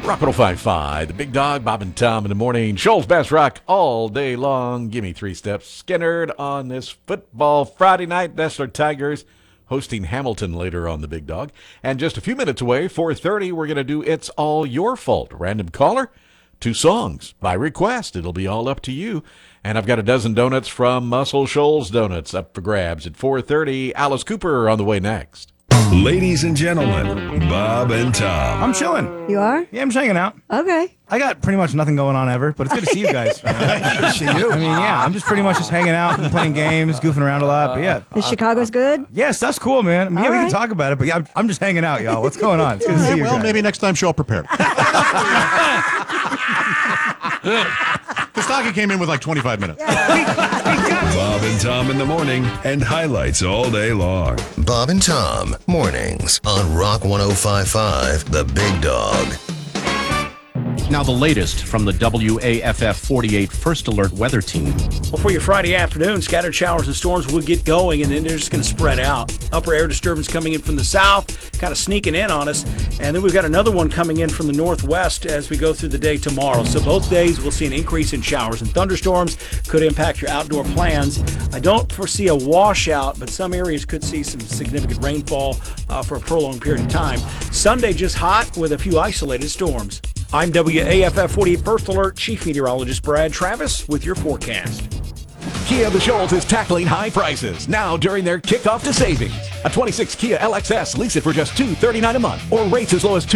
Rock 105.5, the Big Dog, Bob and Tom in the morning. Shoals Best Rock all day long. Give me 3 steps. Skinnerd on this football Friday night. That's our Tigers hosting Hamilton later on the Big Dog. And just a few minutes away, 4:30, we're going to do It's All Your Fault. Random caller, 2 songs by request. It'll be all up to you. And I've got a dozen donuts from Muscle Shoals Donuts up for grabs at 4:30. Alice Cooper on the way next. Ladies and gentlemen, Bob and Tom. I'm chilling. You are? Yeah, I'm just hanging out. Okay. I got pretty much nothing going on ever, but it's good to see you guys. Good to see you. I mean, yeah, I'm just pretty much just hanging out and playing games, goofing around a lot. But yeah. Is Chicago's good? Yes, that's cool, man. I mean, yeah, we can talk about it, but yeah, I'm just hanging out, y'all. What's going on? It's good to see you guys. Maybe next time show up prepared. Kostaki came in with like 25 minutes. Bob and Tom in the morning and highlights all day long. Bob and Tom, mornings on Rock 105.5, The Big Dog. Now the latest from the WAFF 48 First Alert Weather Team. Well, for your Friday afternoon, scattered showers and storms will get going, and then they're just going to spread out. Upper air disturbance coming in from the south, kind of sneaking in on us. And then we've got another one coming in from the northwest as we go through the day tomorrow. So both days we'll see an increase in showers and thunderstorms. Could impact your outdoor plans. I don't foresee a washout, but some areas could see some significant rainfall for a prolonged period of time. Sunday just hot with a few isolated storms. I'm WAFF 48 First Alert Chief Meteorologist Brad Travis with your forecast. Kia of the Shoals is tackling high prices now during their kickoff to savings. A 26 Kia LXS, lease it for just $239 a month or rates as low as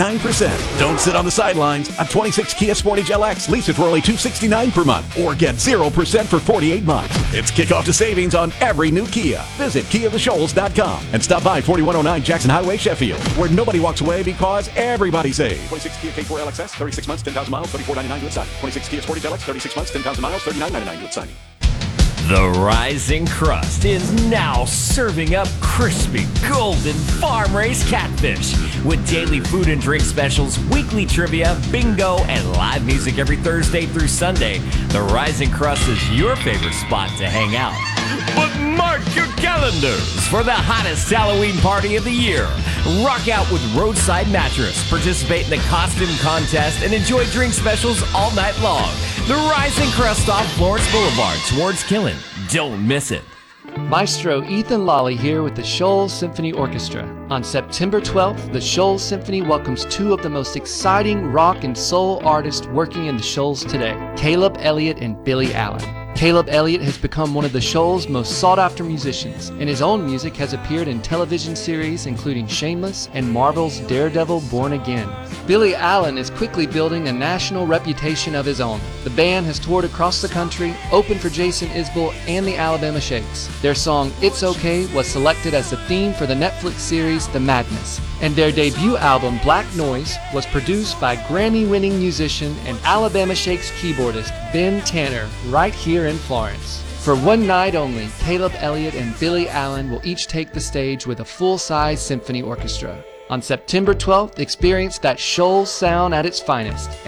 2.9%. Don't sit on the sidelines. A 26 Kia Sportage LX, lease it for only $269 per month or get 0% for 48 months. It's kickoff to savings on every new Kia. Visit KiaOfTheShoals.com and stop by 4109 Jackson Highway, Sheffield, where nobody walks away because everybody saves. 26 Kia K4 LXS, 36 months, 10,000 miles, $34.99 to signing. 26 Kia Sportage LX, 36 months, 10,000 miles, $39.99 to signing. The Rising Crust is now serving up crispy, golden farm-raised catfish with daily food and drink specials, weekly trivia, bingo, and live music every Thursday through Sunday. The Rising Crust is your favorite spot to hang out. But mark your calendars for the hottest Halloween party of the year. Rock out with Roadside Mattress, participate in the costume contest, and enjoy drink specials all night long. The Rising Crust off Florence Boulevard towards Killen. Don't miss it. Maestro Ethan Lawley here with the Shoals Symphony Orchestra. On September 12th, the Shoals Symphony welcomes 2 of the most exciting rock and soul artists working in the Shoals today, Caleb Elliott and Billy Allen. Caleb Elliott has become one of the Shoals' most sought-after musicians, and his own music has appeared in television series including Shameless and Marvel's Daredevil Born Again. Billy Allen is quickly building a national reputation of his own. The band has toured across the country, opened for Jason Isbell and the Alabama Shakes. Their song It's Okay was selected as the theme for the Netflix series The Madness. And their debut album Black Noise was produced by Grammy-winning musician and Alabama Shakes keyboardist Ben Tanner right here in Florence. For one night only, Caleb Elliott and Billy Allen will each take the stage with a full-size symphony orchestra. On September 12th, experience that Shoals sound at its finest.